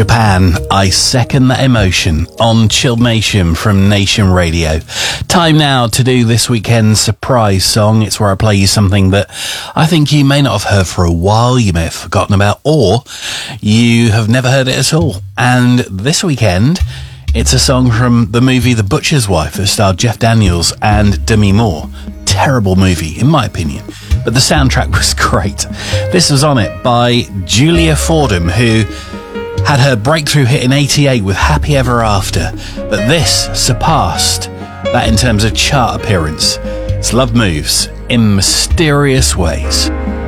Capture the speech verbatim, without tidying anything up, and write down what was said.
Japan, I second that emotion on Chilled Nation from Nation Radio. Time now to do this weekend's surprise song. It's where I play you something that I think you may not have heard for a while, you may have forgotten about, or you have never heard it at all. And this weekend, it's a song from the movie The Butcher's Wife that starred Jeff Daniels and Demi Moore. Terrible movie, in my opinion, but the soundtrack was great. This was on it by Julia Fordham, who had her breakthrough hit in eighty-eight with Happy Ever After, but this surpassed that in terms of chart appearance. It's Love Moves in Mysterious Ways.